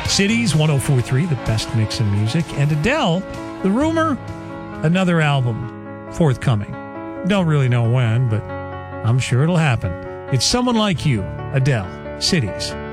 Cities 104.3, the best mix in music. And Adele, the rumor, another album forthcoming. Don't really know when, but I'm sure it'll happen. It's Someone Like You, Adele, Cities.